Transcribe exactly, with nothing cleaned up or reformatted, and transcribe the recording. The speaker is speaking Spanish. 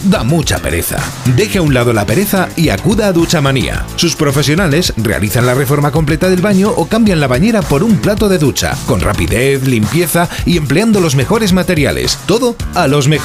da mucha pereza. Deje a un lado la pereza y acuda a Duchamanía. Sus profesionales realizan la reforma completa del baño o cambian la bañera por un plato de ducha, con rapidez, limpieza y empleando los mejores materiales. Todo a los mejores